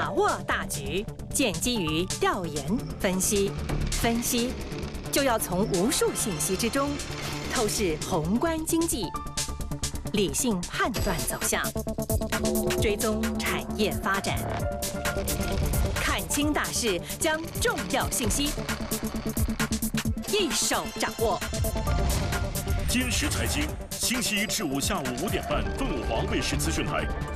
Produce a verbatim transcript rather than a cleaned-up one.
把握大局，建基于调研分析，分析就要从无数信息之中透视宏观经济，理性判断走向，追踪产业发展，看清大势，将重要信息一手掌握。 坚实财经，星期一至五下午五点半，凤凰卫视资讯台